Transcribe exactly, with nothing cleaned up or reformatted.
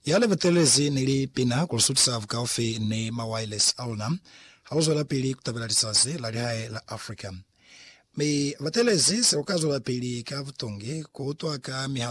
Yale batelezi nili pina kulusutisa avukaufi ni ma wireless alna. Hauzo la pili kutabila lisazi la lihae la Africa. Mi batelezi se ukazo la pili kavutongi kuhutua ka miha